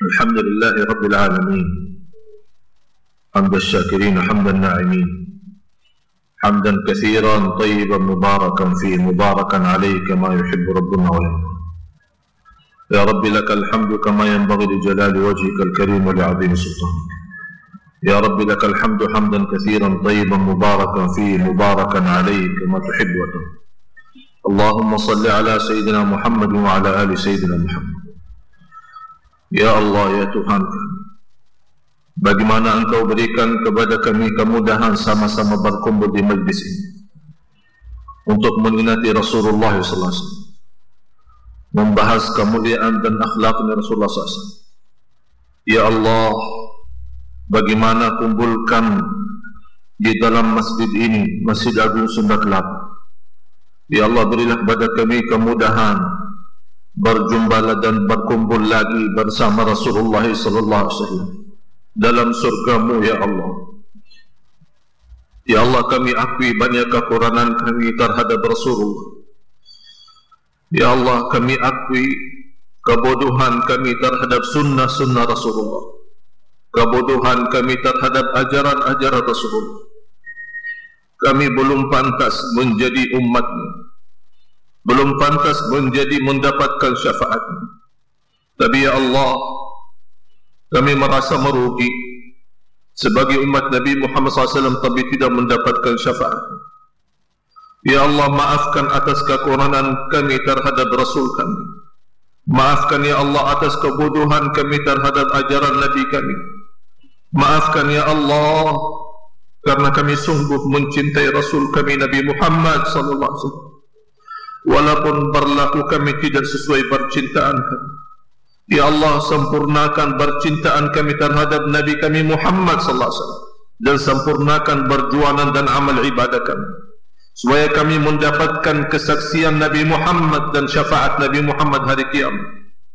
الحمد لله رب العالمين حمد الشاكرين حمد الناعمين حمدا كثيرا طيبا مباركا فيه مباركا عليه كما يحب ربنا ويرضى. يا رب لك الحمد كما ينبغي لجلال وجهك الكريم ولعظيم سلطانك. يا رب لك الحمد حمدا كثيرا طيبا مباركا فيه مباركا عليه كما تحب وترضى. اللهم صل على سيدنا محمد وعلى آل سيدنا محمد. Ya Allah, ya Tuhan kami, bagaimana Engkau berikan kepada kami kemudahan sama-sama berkumpul di majlis ini untuk menginati Rasulullah SAW, membahas kemuliaan dan akhlaknya Rasulullah SAW. Ya Allah, bagaimana kumpulkan di dalam masjid ini, Masjid Agung Sunda Kelapa. Ya Allah, berilah kepada kami kemudahan berjumpa dan berkumpul lagi bersama Rasulullah SAW dalam surga-Mu, ya Allah. Ya Allah, kami akui banyak kekurangan kami terhadap Rasulullah. Ya Allah, kami akui kebodohan kami terhadap sunnah-sunnah Rasulullah, kebodohan kami terhadap ajaran-ajaran Rasulullah. Kami belum pantas menjadi umat-Mu, belum pantas mendapatkan syafaat-Mu. Tapi ya Allah, kami merasa merugi sebagai umat Nabi Muhammad SAW tapi tidak mendapatkan syafaat. Ya Allah, maafkan atas kekurangan kami terhadap Rasul kami. Maafkan ya Allah atas kebodohan kami terhadap ajaran Nabi kami. Maafkan ya Allah, karena kami sungguh mencintai Rasul kami Nabi Muhammad SAW. Walaupun berlaku kami tidak sesuai percintaan kami, ya Allah, sempurnakan percintaan kami terhadap Nabi kami Muhammad sallallahu alaihi wasallam, dan sempurnakan perjuangan dan amal ibadah kami supaya kami mendapatkan kesaksian Nabi Muhammad dan syafaat Nabi Muhammad hari kiamat.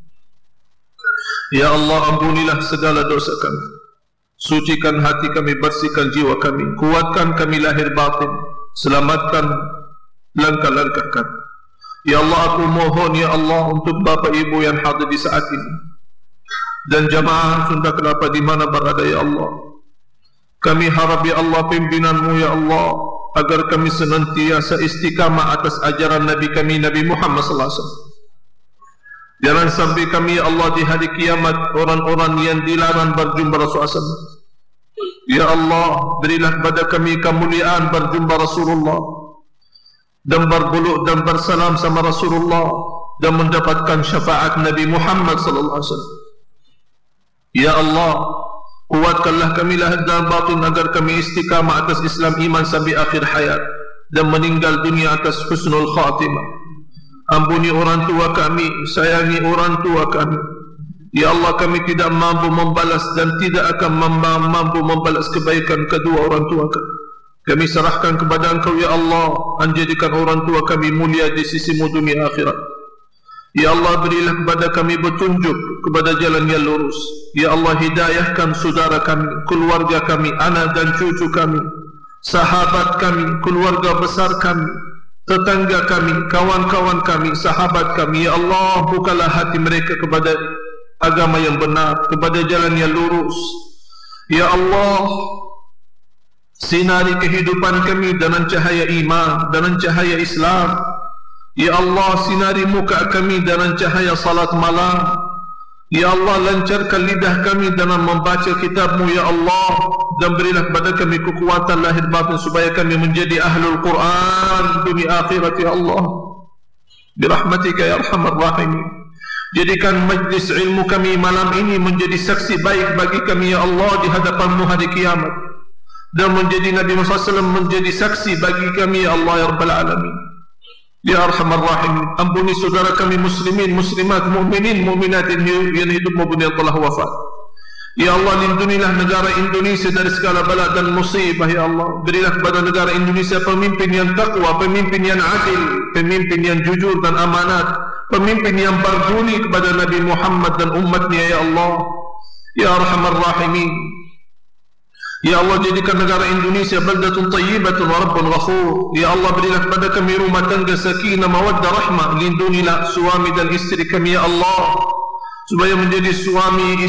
Ya Allah, ampunilah segala dosa kami, sucikan hati kami, bersihkan jiwa kami, kuatkan kami lahir batin, selamatkan langkah-langkah kami. Ya Allah, aku mohon ya Allah untuk Bapak Ibu yang hadir di saat ini dan jamaah Sunda Kelapa di mana berada ya Allah. Kami harap ya Allah pimpinan-Mu ya Allah agar kami senantiasa istiqamah atas ajaran Nabi kami Nabi Muhammad sallallahu alaihi wasallam. Jangan sampai kami ya Allah di hari kiamat orang-orang yang dilarang berjumpa Rasulullah SAW. Ya Allah, berilah kepada kami kemuliaan berjumpa Rasulullah dan berbuluk dan bersalam sama Rasulullah dan mendapatkan syafaat Nabi Muhammad sallallahu alaihi wasallam. Ya Allah, kuatkanlah kami lahir dan batin agar kami istiqamah atas Islam iman sampai akhir hayat dan meninggal dunia atas husnul khatimah. Ampuni orang tua kami, sayangi orang tua kami. Ya Allah, kami tidak mampu membalas dan tidak akan mampu membalas kebaikan kedua orang tua kami. Kami serahkan kepada Engkau ya Allah, menjadikan orang tua kami mulia di sisi-Mu dunia akhirat. Ya Allah, berilah kepada kami petunjuk kepada jalan yang lurus. Ya Allah, hidayahkan saudara kami, keluarga kami, anak dan cucu kami, sahabat kami, keluarga besar kami, tetangga kami, kawan-kawan kami, sahabat kami. Ya Allah, bukalah hati mereka kepada agama yang benar, kepada jalan yang lurus. Ya Allah, sinari kehidupan kami dengan cahaya iman, dengan cahaya Islam. Ya Allah, sinari muka kami dengan cahaya salat malam. Ya Allah, lancarkan lidah kami dalam membaca kitab-Mu ya Allah, dan berilah kepada kami kekuatan lahir batin supaya kami menjadi ahlul Quran dunia akhirat ya Allah. Birahmatika ya arhamar rahimin. Jadikan majlis ilmu kami malam ini menjadi saksi baik bagi kami ya Allah di hadapan-Mu hari kiamat, dan menjadi Nabi Muhammad SAW menjadi saksi bagi kami ya Allah ya Rabbal Alamin. Ya Arhamar Rahim, ampuni saudara kami muslimin, muslimat, mu'minin, mu'minat yang hidup maupun yang telah wafat. Ya Allah, lindungilah negara Indonesia dari segala bala dan musibah ya Allah. Berilah kepada negara Indonesia pemimpin yang takwa, pemimpin yang adil, pemimpin yang jujur dan amanat, pemimpin yang peduli kepada Nabi Muhammad dan umatnya ya Allah. Ya Arhamar Rahimin, Ya Allah, jadikan negara Indonesia baldatun tayyibatun wa rabbun ghafur. Ya Allah, berilah kepada kami rumah tangga sakinah, mawaddah, rahmah. Lindungilah suami dan istri kami ya Allah, supaya menjadi suami